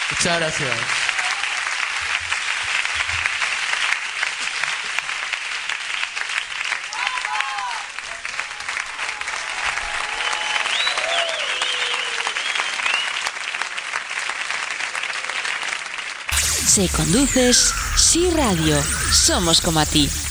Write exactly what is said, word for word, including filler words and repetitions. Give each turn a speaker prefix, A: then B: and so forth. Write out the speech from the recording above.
A: Muchas gracias.
B: Si conduces, sí radio. Somos como a ti.